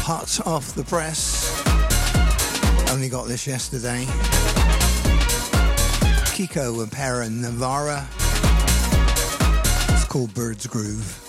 hot off the press. Only got this yesterday. Kiko and Perrin Navarra. It's called Bird's Groove.